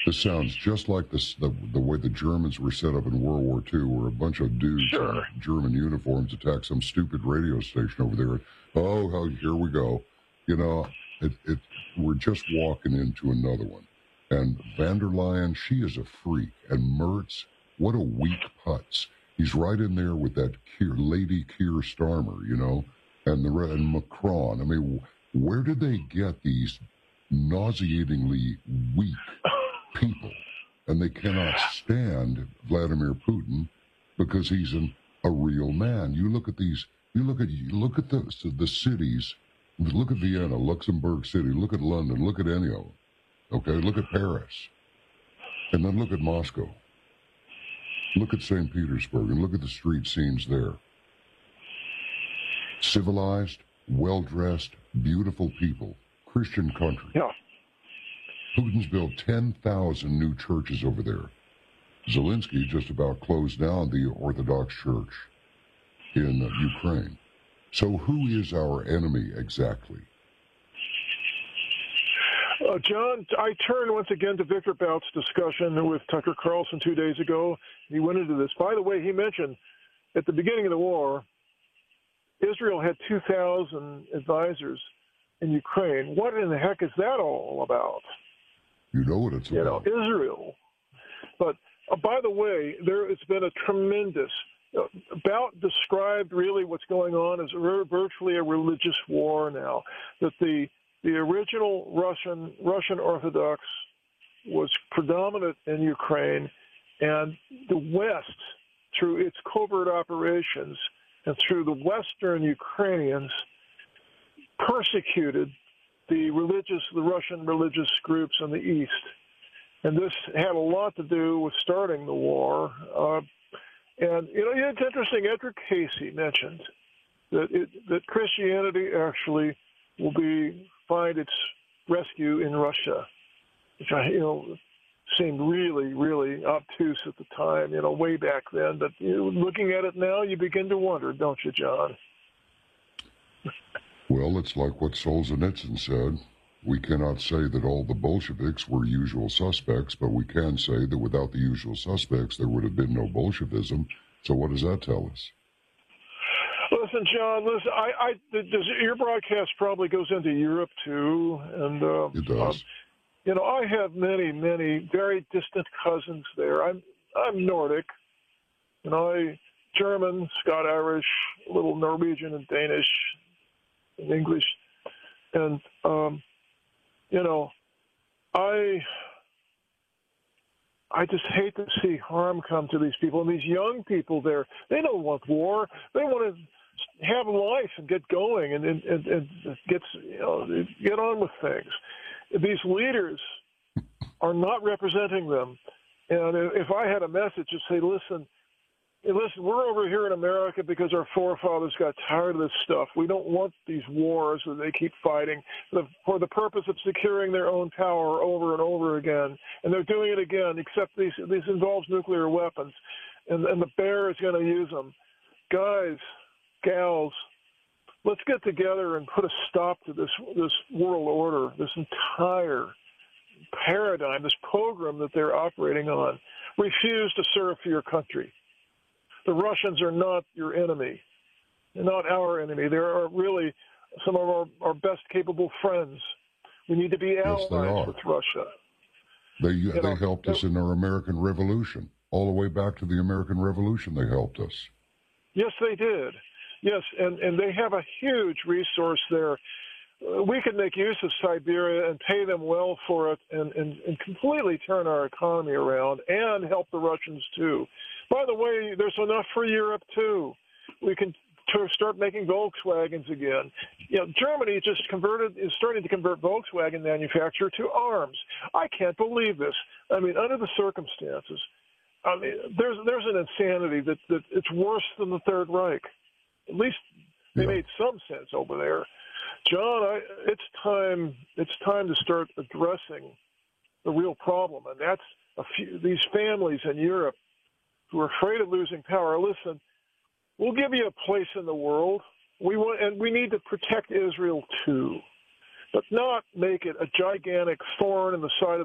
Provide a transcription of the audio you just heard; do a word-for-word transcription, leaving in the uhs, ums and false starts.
This sounds just like this, the the way the Germans were set up in World War Two, where a bunch of dudes Sure. in German uniforms attacked some stupid radio station over there. Oh, how, here we go. You know, it, it, we're just walking into another one. And van der Leyen, she is a freak. And Mertz, what a weak putz. He's right in there with that Keir, Lady Keir Starmer, you know, and the and Macron. I mean, where did they get these nauseatingly weak people? And they cannot stand Vladimir Putin because he's an, a real man. You look at these. You look at you look at the the cities. Look at Vienna, Luxembourg City. Look at London. Look at any of them. Okay, look at Paris, and then look at Moscow. Look at Saint Petersburg, and look at the street scenes there. Civilized, well-dressed, beautiful people, Christian country. Yeah. Putin's built ten thousand new churches over there. Zelensky just about closed down the Orthodox Church in uh, Ukraine. So who is our enemy exactly? Uh, John, I turn once again to Victor Bout's discussion with Tucker Carlson two days ago. He went into this. By the way, he mentioned at the beginning of the war, Israel had two thousand advisors in Ukraine. What in the heck is that all about? You know what it's you about. know, Israel. But uh, by the way, there has been a tremendous, uh, Bout described really what's going on as virtually a religious war now, that the the original Russian Russian Orthodox was predominant in Ukraine, and the West, through its covert operations and through the Western Ukrainians, persecuted the religious, the Russian religious groups in the East. And this had a lot to do with starting the war. Uh, and, you know, it's interesting, Edgar Casey mentioned that it, that Christianity actually will be find its rescue in Russia, which I, you know, seemed really, really obtuse at the time, you know, way back then. But you know, looking at it now, you begin to wonder, don't you, John? Well, it's like what Solzhenitsyn said. We cannot say that all the Bolsheviks were usual suspects, but we can say that without the usual suspects, there would have been no Bolshevism. So what does that tell us? Listen, John, listen, I, I, does, your broadcast probably goes into Europe, too. And, uh, It does. Um, you know, I have many, many very distant cousins there. I'm, I'm Nordic. You know, I, German, Scot-Irish, a little Norwegian and Danish and English. And, um, you know, I... I just hate to see harm come to these people. And these young people there, they don't want war. They want to have life and get going and, and, and, and get, you know, get on with things. These leaders are not representing them. And if I had a message to say, listen, listen, we're over here in America because our forefathers got tired of this stuff. We don't want these wars that they keep fighting for the purpose of securing their own power over and over again. And they're doing it again, except these this involves nuclear weapons. And, and the bear is going to use them. Guys, gals, let's get together and put a stop to this this world order, this entire paradigm, this program that they're operating on. Refuse to serve for your country. The Russians are not your enemy. They're not our enemy. They are really some of our, our best capable friends. We need to be allies yes, with Russia. They You they know, helped us in our American Revolution. All the way back to the American Revolution, they helped us. Yes, they did. Yes, and, and they have a huge resource there. Uh, we could make use of Siberia and pay them well for it and, and, and completely turn our economy around and help the Russians, too. By the way, there's enough for Europe, too. We can to start making Volkswagens again. You know, Germany just converted is starting to convert Volkswagen manufacture to arms. I can't believe this. I mean, under the circumstances, I mean, there's there's an insanity that, that it's worse than the Third Reich. At least they Yeah. made some sense over there. John, I, it's time it's time to start addressing the real problem, and that's a few, these families in Europe who are afraid of losing power. Listen, we'll give you a place in the world. We want, and we need to protect Israel too, but not make it a gigantic thorn in the side of